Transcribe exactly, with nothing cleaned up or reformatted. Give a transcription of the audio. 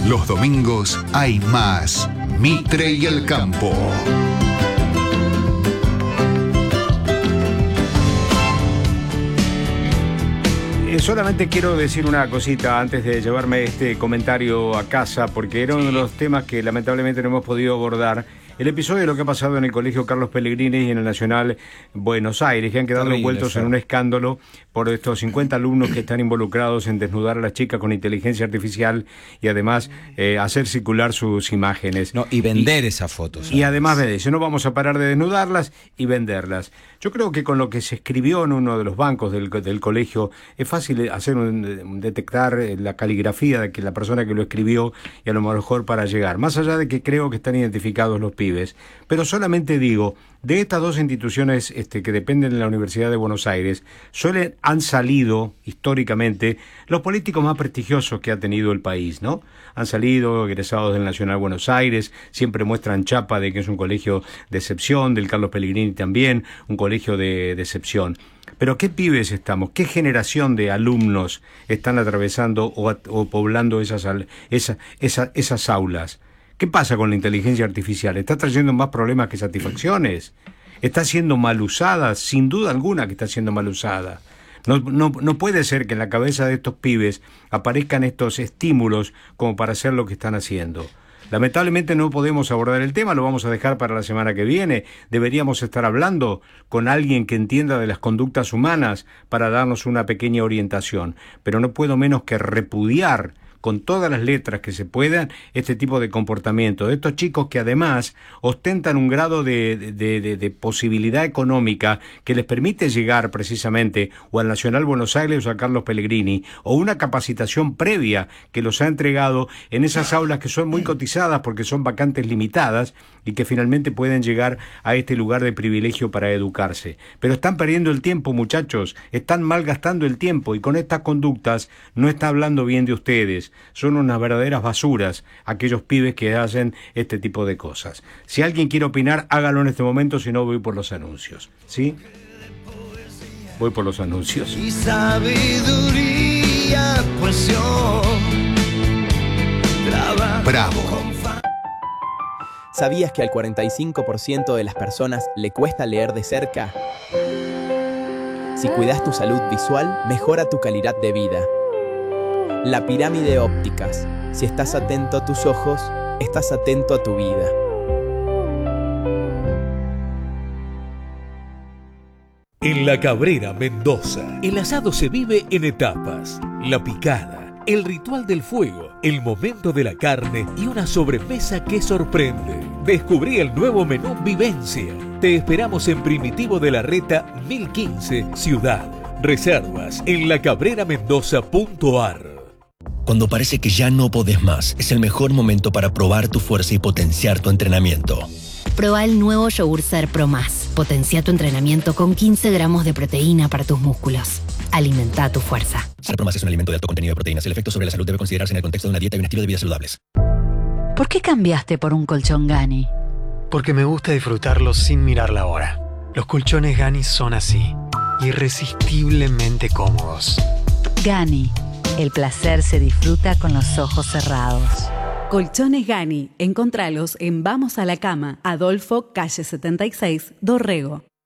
Los domingos hay más Mitre y el Campo. Solamente quiero decir una cosita antes de llevarme este comentario a casa, porque era uno de los temas que lamentablemente no hemos podido abordar. El episodio de lo que ha pasado en el Colegio Carlos Pellegrini y en el Nacional Buenos Aires, que han quedado Terrible, envueltos sí. en un escándalo por estos cincuenta alumnos que están involucrados en desnudar a las chicas con inteligencia artificial y además eh, hacer circular sus imágenes. No, y vender y, esas fotos. Y además me dice, no vamos a parar de desnudarlas y venderlas. Yo creo que con lo que se escribió en uno de los bancos del, del colegio es fácil hacer un, detectar la caligrafía de que la persona que lo escribió y a lo mejor para llegar. Más allá de que creo que están identificados los pibes. Pero solamente digo, de estas dos instituciones este, que dependen de la Universidad de Buenos Aires, suelen, han salido históricamente los políticos más prestigiosos que ha tenido el país, ¿no? Han salido egresados del Nacional Buenos Aires, siempre muestran chapa de que es un colegio de excepción, del Carlos Pellegrini también, un colegio de, de excepción. Pero ¿qué pibes estamos? ¿Qué generación de alumnos están atravesando o, o poblando esas, esa, esa, esas aulas? ¿Qué pasa con la inteligencia artificial? ¿Está trayendo más problemas que satisfacciones? ¿Está siendo mal usada? Sin duda alguna que está siendo mal usada. No, no, no puede ser que en la cabeza de estos pibes aparezcan estos estímulos como para hacer lo que están haciendo. Lamentablemente no podemos abordar el tema, lo vamos a dejar para la semana que viene. Deberíamos estar hablando con alguien que entienda de las conductas humanas para darnos una pequeña orientación. Pero no puedo menos que repudiar con todas las letras que se puedan este tipo de comportamiento de estos chicos que además ostentan un grado de, de, de, de posibilidad económica que les permite llegar precisamente o al Nacional Buenos Aires o a Carlos Pellegrini, o una capacitación previa que los ha entregado en esas aulas que son muy cotizadas porque son vacantes limitadas y que finalmente pueden llegar a este lugar de privilegio para educarse. Pero están perdiendo el tiempo, muchachos, están malgastando el tiempo, y con estas conductas no está hablando bien de ustedes. Son unas verdaderas basuras aquellos pibes que hacen este tipo de cosas. Si alguien quiere opinar, hágalo en este momento, si no voy por los anuncios. ¿Sí? Voy por los anuncios. Y sabiduría, cohesión, Bravo. ¿Sabías que al cuarenta y cinco por ciento de las personas le cuesta leer de cerca? Si cuidas tu salud visual, mejora tu calidad de vida. La pirámide ópticas. Si estás atento a tus ojos, estás atento a tu vida. En La Cabrera, Mendoza, el asado se vive en etapas. La picada, el ritual del fuego, el momento de la carne y una sobremesa que sorprende. Descubrí el nuevo menú Vivencia. Te esperamos en Primitivo de la Reta mil quince, Ciudad. Reservas en la cabrera mendoza punto a r. Cuando parece que ya no podés más, es el mejor momento para probar tu fuerza y potenciar tu entrenamiento. Proba el nuevo Yogur Ser Pro Más. Potencia tu entrenamiento con quince gramos de proteína para tus músculos. Alimenta tu fuerza. Ser Pro Más es un alimento de alto contenido de proteínas. El efecto sobre la salud debe considerarse en el contexto de una dieta y un estilo de vida saludables. ¿Por qué cambiaste por un colchón Gani? Porque me gusta disfrutarlo sin mirar la hora. Los colchones Gani son así, irresistiblemente cómodos. Gani. El placer se disfruta con los ojos cerrados. Colchones Gani. Encontralos en Vamos a la Cama, Adolfo, calle setenta y seis, Dorrego.